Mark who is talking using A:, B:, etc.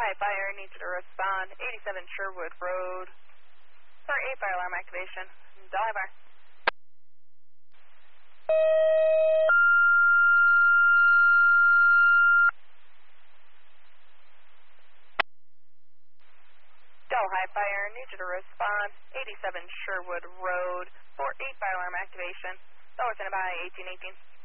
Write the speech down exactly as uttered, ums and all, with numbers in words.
A: Delhi Fire needs you to respond. eighty-seven Sherwood Road for a fire alarm activation. Delhi Fire. Delhi Fire needs you to respond. eighty-seven Sherwood Road for a fire alarm activation. Dollar by eighteen eighteen.